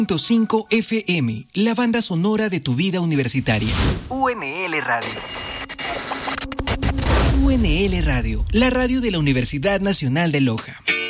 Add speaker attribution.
Speaker 1: 5 FM, la banda sonora de tu vida universitaria. UNL Radio. UNL Radio, la radio de la Universidad Nacional de Loja.